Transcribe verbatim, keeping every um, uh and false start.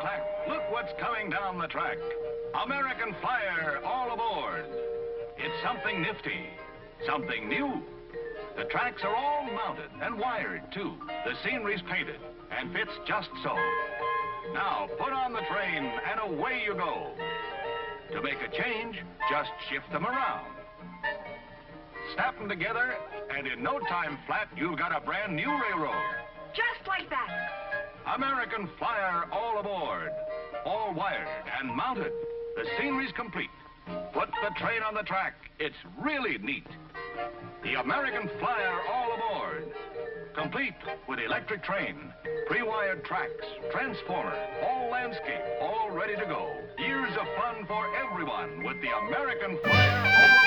packed. Look what's coming down the track. American Flyer all aboard. It's something nifty, something new. The tracks are all mounted and wired, too. The scenery's painted and fits just so. Now, put on the train and away you go. To make a change, just shift them around. Snap them together, and in no time flat, you've got a brand new railroad. Just like that. American Flyer all aboard. All wired and mounted. The scenery's complete. Put the train on the track. It's really neat. The American Flyer all aboard. Complete with electric train, pre-wired tracks, transformer, all landscape, all ready to go. Years of fun for everyone with the American Flyer all aboard.